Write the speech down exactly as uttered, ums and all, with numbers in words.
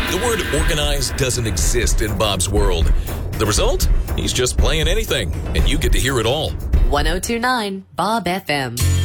The word organized doesn't exist in Bob's world. The result? He's just playing anything, and you get to hear it all. one oh two point nine Bob F M.